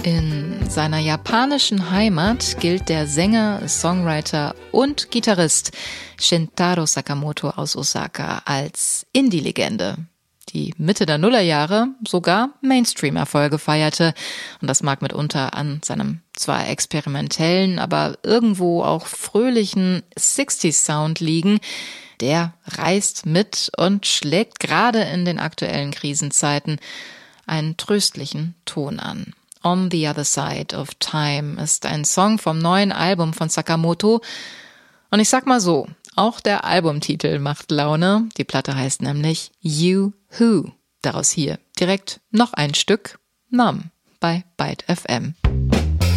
In seiner japanischen Heimat gilt der Sänger, Songwriter und Gitarrist Shintaro Sakamoto aus Osaka als Indie-Legende, die Mitte der Nullerjahre sogar Mainstream-Erfolge feierte. Und das mag mitunter an seinem zwar experimentellen, aber irgendwo auch fröhlichen 60s-Sound liegen. Der reißt mit und schlägt gerade in den aktuellen Krisenzeiten einen tröstlichen Ton an. On the Other Side of Time ist ein Song vom neuen Album von Sakamoto. Und ich sag mal so, auch der Albumtitel macht Laune. Die Platte heißt nämlich You Who. Daraus hier direkt noch ein Stück Numb bei Byte FM.